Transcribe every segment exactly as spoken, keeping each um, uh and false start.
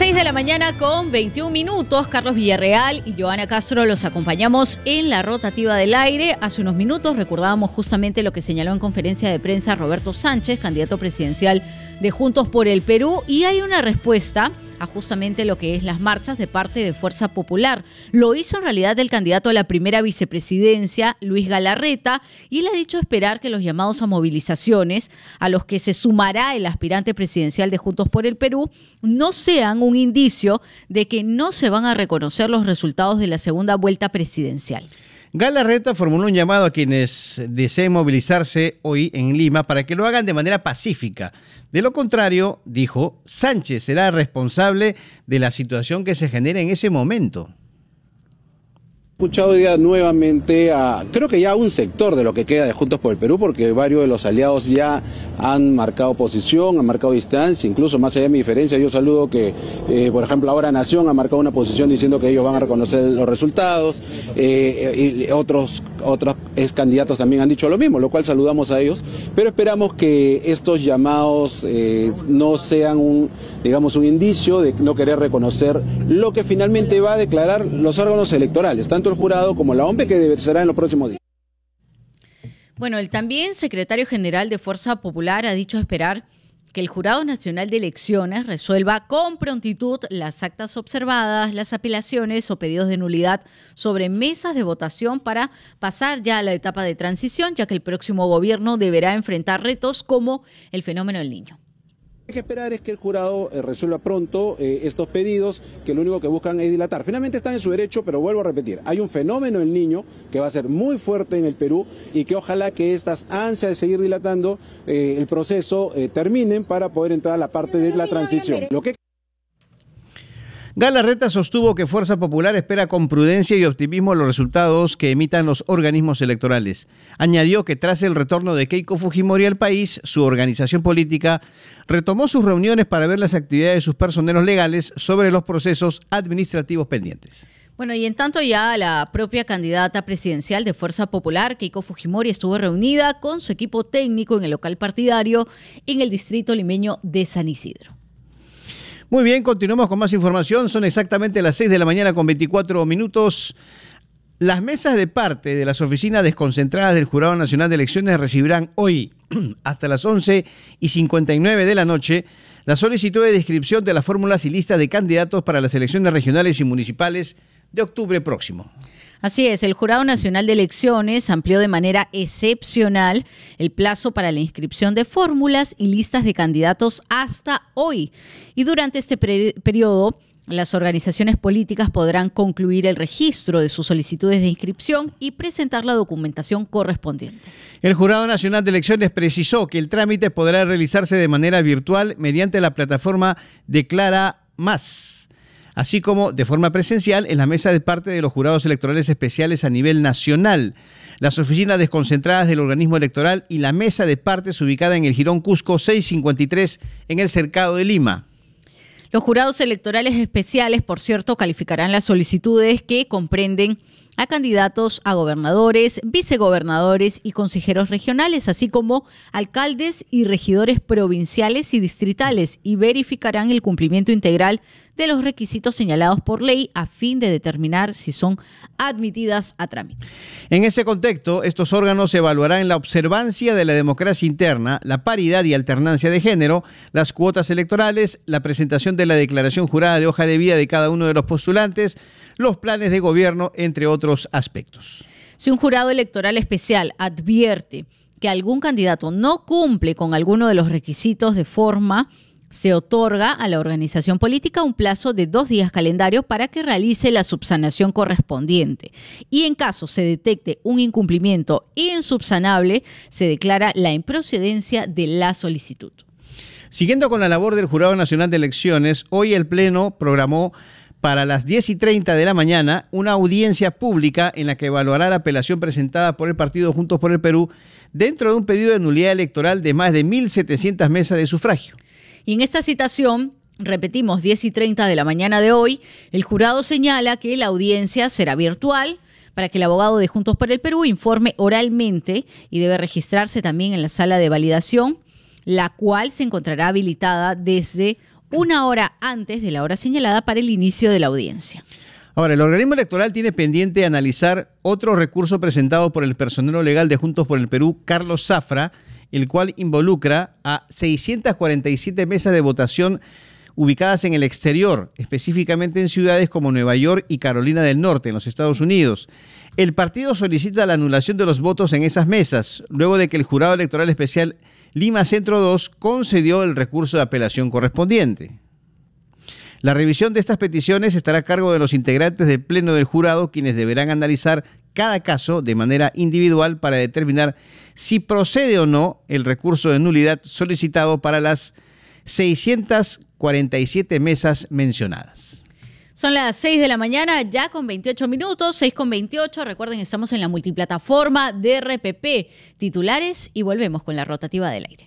seis de la mañana con veintiún minutos, Carlos Villarreal y Joana Castro los acompañamos en la rotativa del aire. Hace unos minutos recordábamos justamente lo que señaló en conferencia de prensa Roberto Sánchez, candidato presidencial de Juntos por el Perú, y hay una respuesta a justamente lo que es las marchas de parte de Fuerza Popular. Lo hizo en realidad el candidato a la primera vicepresidencia, Luis Galarreta, y él ha dicho esperar que los llamados a movilizaciones, a los que se sumará el aspirante presidencial de Juntos por el Perú, no sean un indicio de que no se van a reconocer los resultados de la segunda vuelta presidencial. Galarreta formuló un llamado a quienes deseen movilizarse hoy en Lima para que lo hagan de manera pacífica. De lo contrario, dijo, Sánchez será responsable de la situación que se genera en ese momento. He escuchado ya nuevamente a, creo que ya a un sector de lo que queda de Juntos por el Perú, porque varios de los aliados ya han marcado posición, han marcado distancia, incluso más allá de mi diferencia, yo saludo que, eh, por ejemplo, ahora Nación ha marcado una posición diciendo que ellos van a reconocer los resultados, eh, y otros, otros ex candidatos también han dicho lo mismo, lo cual saludamos a ellos, pero esperamos que estos llamados eh, no sean un, digamos, un indicio de no querer reconocer lo que finalmente va a declarar los órganos electorales, tanto el jurado como la O M P, que será en los próximos días. Bueno, el también secretario general de Fuerza Popular ha dicho esperar que el Jurado Nacional de Elecciones resuelva con prontitud las actas observadas, las apelaciones o pedidos de nulidad sobre mesas de votación para pasar ya a la etapa de transición, ya que el próximo gobierno deberá enfrentar retos como el fenómeno del Niño. Hay que esperar es que el jurado eh, resuelva pronto eh, estos pedidos, que lo único que buscan es dilatar. Finalmente están en su derecho, pero vuelvo a repetir, hay un fenómeno del Niño que va a ser muy fuerte en el Perú y que ojalá que estas ansias de seguir dilatando eh, el proceso eh, terminen para poder entrar a la parte de la transición. Lo que Galarreta sostuvo que Fuerza Popular espera con prudencia y optimismo los resultados que emitan los organismos electorales. Añadió que tras el retorno de Keiko Fujimori al país, su organización política retomó sus reuniones para ver las actividades de sus personeros legales sobre los procesos administrativos pendientes. Bueno, y en tanto ya la propia candidata presidencial de Fuerza Popular, Keiko Fujimori, estuvo reunida con su equipo técnico en el local partidario en el distrito limeño de San Isidro. Muy bien, continuamos con más información. Son exactamente las seis de la mañana con veinticuatro minutos. Las mesas de parte de las oficinas desconcentradas del Jurado Nacional de Elecciones recibirán hoy, hasta las once y cincuenta y nueve de la noche, la solicitud de inscripción de las fórmulas y listas de candidatos para las elecciones regionales y municipales de octubre próximo. Así es, el Jurado Nacional de Elecciones amplió de manera excepcional el plazo para la inscripción de fórmulas y listas de candidatos hasta hoy. Y durante este periodo, las organizaciones políticas podrán concluir el registro de sus solicitudes de inscripción y presentar la documentación correspondiente. El Jurado Nacional de Elecciones precisó que el trámite podrá realizarse de manera virtual mediante la plataforma Declara Más, así como de forma presencial en la mesa de parte de los jurados electorales especiales a nivel nacional, las oficinas desconcentradas del organismo electoral y la mesa de partes ubicada en el Jirón Cusco seiscientos cincuenta y tres en el Cercado de Lima. Los jurados electorales especiales, por cierto, calificarán las solicitudes que comprenden a candidatos a gobernadores, vicegobernadores y consejeros regionales, así como alcaldes y regidores provinciales y distritales, y verificarán el cumplimiento integral de los requisitos señalados por ley a fin de determinar si son admitidas a trámite. En ese contexto, estos órganos evaluarán la observancia de la democracia interna, la paridad y alternancia de género, las cuotas electorales, la presentación de la declaración jurada de hoja de vida de cada uno de los postulantes, los planes de gobierno, entre otros aspectos. Si un jurado electoral especial advierte que algún candidato no cumple con alguno de los requisitos de forma, se otorga a la organización política un plazo de dos días calendario para que realice la subsanación correspondiente. Y en caso se detecte un incumplimiento insubsanable, se declara la improcedencia de la solicitud. Siguiendo con la labor del Jurado Nacional de Elecciones, hoy el Pleno programó para las diez y treinta de la mañana una audiencia pública en la que evaluará la apelación presentada por el partido Juntos por el Perú dentro de un pedido de nulidad electoral de más de mil setecientas mesas de sufragio. Y en esta citación, repetimos, diez y treinta de la mañana de hoy, el jurado señala que la audiencia será virtual para que el abogado de Juntos por el Perú informe oralmente y debe registrarse también en la sala de validación, la cual se encontrará habilitada desde una hora antes de la hora señalada para el inicio de la audiencia. Ahora, el organismo electoral tiene pendiente analizar otro recurso presentado por el personero legal de Juntos por el Perú, Carlos Zafra, el cual involucra a seiscientas cuarenta y siete mesas de votación ubicadas en el exterior, específicamente en ciudades como Nueva York y Carolina del Norte, en los Estados Unidos. El partido solicita la anulación de los votos en esas mesas, luego de que el Jurado Electoral Especial Lima Centro dos concedió el recurso de apelación correspondiente. La revisión de estas peticiones estará a cargo de los integrantes del Pleno del Jurado, quienes deberán analizar cada caso de manera individual para determinar si procede o no el recurso de nulidad solicitado para las seiscientas cuarenta y siete mesas mencionadas. Son las seis de la mañana, ya con veintiocho minutos, seis con veintiocho. Recuerden, estamos en la multiplataforma de R P P. Titulares y volvemos con la rotativa del aire.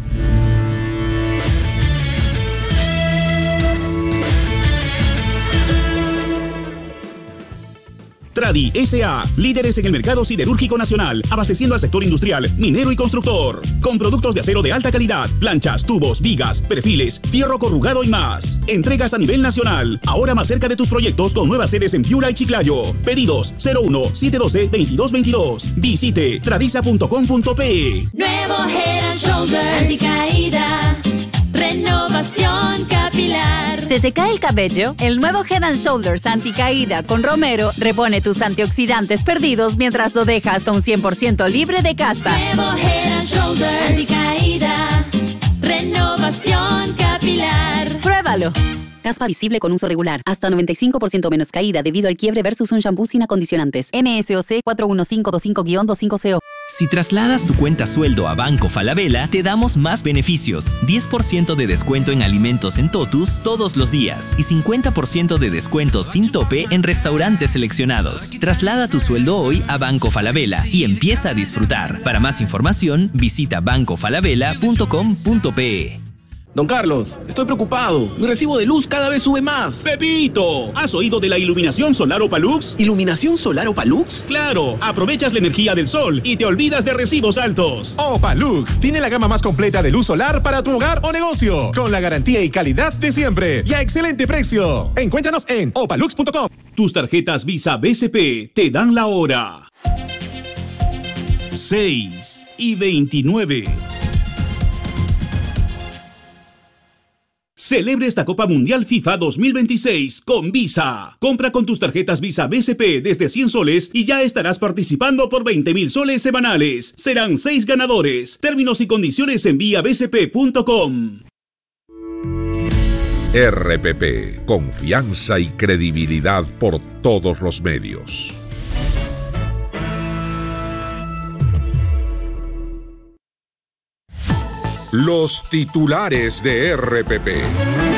Tradi S A, líderes en el mercado siderúrgico nacional, abasteciendo al sector industrial, minero y constructor, con productos de acero de alta calidad, planchas, tubos, vigas, perfiles, fierro corrugado y más. Entregas a nivel nacional, ahora más cerca de tus proyectos con nuevas sedes en Piura y Chiclayo. Pedidos cero uno, siete uno dos, veintidós veintidós. Visite tradisa punto com punto pe. Nuevo Head and Shoulders, anticaída, renovación capilar. ¿Se te cae el cabello? El nuevo Head and Shoulders anticaída con Romero repone tus antioxidantes perdidos mientras lo deja hasta un cien por ciento libre de caspa. Nuevo Head and Shoulders anticaída, renovación capilar. Pruébalo. Caspa visible con uso regular. Hasta noventa y cinco por ciento menos caída debido al quiebre versus un shampoo sin acondicionantes. N S O C cuatro uno cinco dos cinco guión veinticinco C O. Si trasladas tu cuenta sueldo a Banco Falabella, te damos más beneficios. diez por ciento de descuento en alimentos en Totus todos los días y cincuenta por ciento de descuento sin tope en restaurantes seleccionados. Traslada tu sueldo hoy a Banco Falabella y empieza a disfrutar. Para más información, visita banco falabella punto com punto pe. Don Carlos, estoy preocupado. Mi recibo de luz cada vez sube más. ¡Pepito! ¿Has oído de la iluminación solar Opalux? ¿Iluminación solar Opalux? ¡Claro! Aprovechas la energía del sol y te olvidas de recibos altos. Opalux tiene la gama más completa de luz solar para tu hogar o negocio, con la garantía y calidad de siempre y a excelente precio. Encuéntranos en opalux punto com. Tus tarjetas Visa B C P te dan la hora. seis y veintinueve. Celebre esta Copa Mundial FIFA dos mil veintiséis con Visa. Compra con tus tarjetas Visa B C P desde cien soles y ya estarás participando por veinte mil soles semanales. Serán seis ganadores. Términos y condiciones en vía b c p punto com. R P P, confianza y credibilidad por todos los medios. Los titulares de R P P.